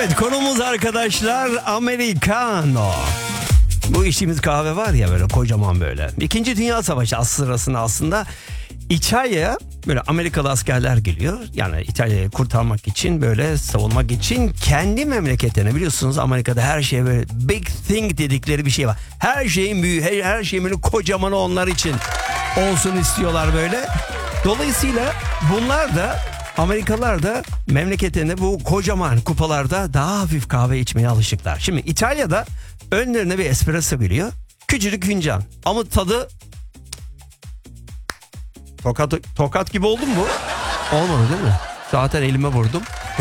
Evet, konumuz arkadaşlar Americano. Bu içtiğimiz kahve var ya, böyle kocaman böyle. İkinci Dünya Savaşı sırasında aslında İtalya'ya böyle Amerikalı askerler geliyor. Yani İtalya'yı kurtarmak için, böyle savunmak için kendi memleketlerine, biliyorsunuz Amerika'da her şey böyle big thing dedikleri bir şey var. Her şeyin büyüğü, her şeyin böyle kocamanı onlar için olsun istiyorlar böyle. Dolayısıyla bunlar da, Amerikalılar da memleketlerinde bu kocaman kupalarda daha hafif kahve içmeye alışıklar. Şimdi İtalya'da önlerine bir espresso geliyor. Küçücük fincan. Ama tadı tokat gibi oldu mu bu? Olmadı değil mi? Zaten elime vurdum.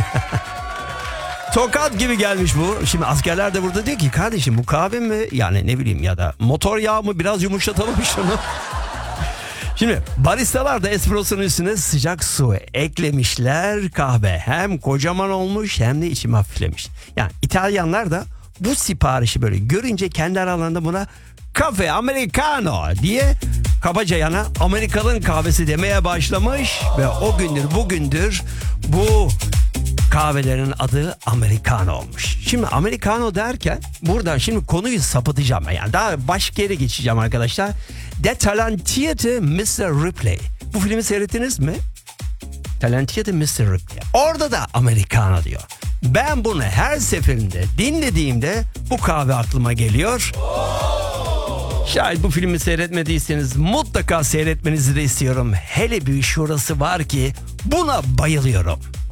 Tokat gibi gelmiş bu. Şimdi askerler de burada diyor ki, kardeşim bu kahve mi? Yani ne bileyim, ya da motor yağı mı? Biraz yumuşatalım şunu. Şimdi baristalar da espresso'nun üstüne sıcak su eklemişler, kahve hem kocaman olmuş hem de içimi hafiflemiş. Yani İtalyanlar da bu siparişi böyle görünce kendi aralarında buna Cafe Americano diye kabaca yana Amerikalı'nın kahvesi demeye başlamış ve o gündür bugündür bu kahvelerin adı Americano olmuş. Şimdi Americano derken buradan şimdi konuyu sapıtacağım. Yani daha başka yere geçeceğim arkadaşlar. The Talented Mr. Ripley. Bu filmi seyrettiniz mi? Talented Mr. Ripley. Orada da Americano diyor. Ben bunu her seferinde dinlediğimde bu kahve aklıma geliyor. Şayet bu filmi seyretmediyseniz mutlaka seyretmenizi de istiyorum. Hele bir şurası var ki buna bayılıyorum.